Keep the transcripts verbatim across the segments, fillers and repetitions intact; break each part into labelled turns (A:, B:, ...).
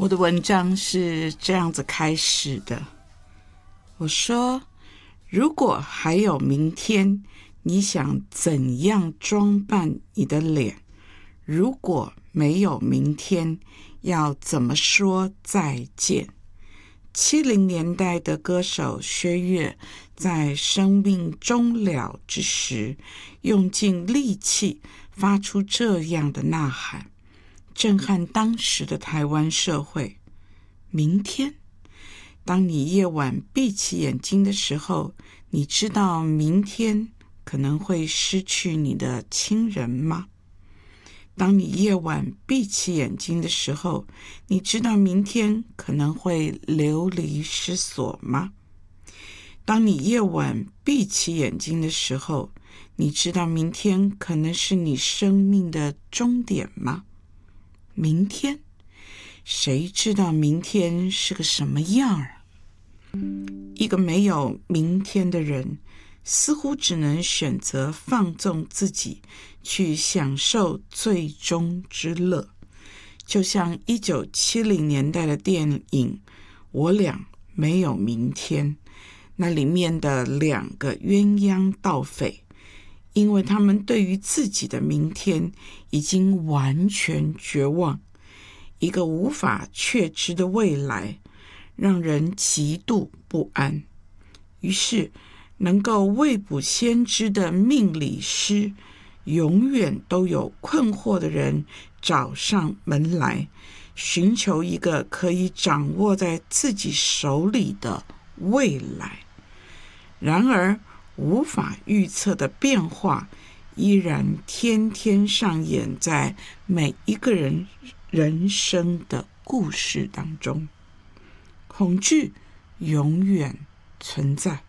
A: 我的文章是这样子开始的，我说，如果还有明天，你想怎样装扮你的脸？如果没有明天，要怎么说再见？七零年代的歌手薛岳在生命终了之时，用尽力气发出这样的呐喊，震撼当时的台湾社会。明天，当你夜晚闭起眼睛的时候，你知道明天可能会失去你的亲人吗？当你夜晚闭起眼睛的时候，你知道明天可能会流离失所吗？当你夜晚闭起眼睛的时候，你知道明天可能是你生命的终点吗？明天，谁知道明天是个什么样儿？一个没有明天的人，似乎只能选择放纵自己，去享受最终之乐。就像一九七零年代的电影《我俩没有明天》，那里面的两个鸳鸯盗匪，因为他们对于自己的明天已经完全绝望，一个无法确知的未来让人极度不安。于是能够未卜先知的命理师，永远都有困惑的人找上门来，寻求一个可以掌握在自己手里的未来。然而无法预测的变化依然天天上演在每一个人人生的故事当中，恐惧永远存在。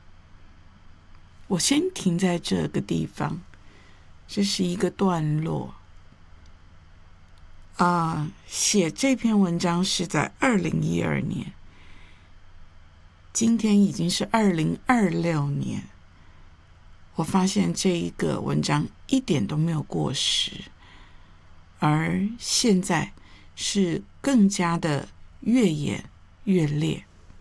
A: 我先停在这个地方，这是一个段落。啊，写这篇文章是在二零一二年，今天已经是二零二六年。我发现这一个文章一点都没有过时，而现在是更加的越演越烈。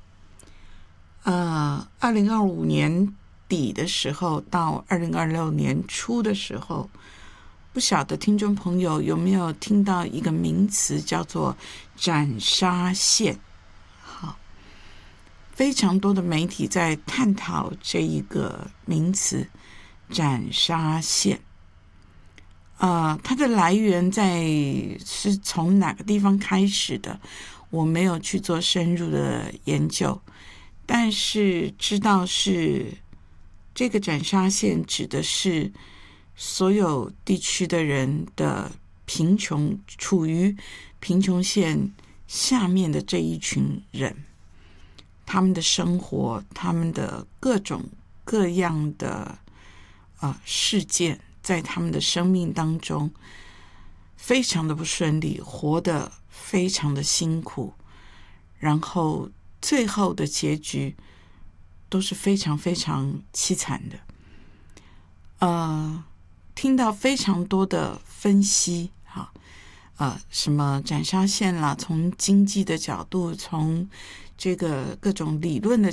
A: 呃，二零二五年底的时候到二零二六年初的时候，不晓得听众朋友有没有听到一个名词叫做斩杀线。好，非常多的媒体在探讨这一个名词斩杀线。呃，它的来源在是从哪个地方开始的，我没有去做深入的研究，但是知道是这个斩杀线指的是所有地区的人的贫穷，处于贫穷线下面的这一群人，他们的生活，他们的各种各样的呃事件，在他们的生命当中非常的不顺利，活得非常的辛苦，然后最后的结局都是非常非常凄惨的。呃，听到非常多的分析，哈，呃，什么斩杀线啦，从经济的角度，从这个各种理论的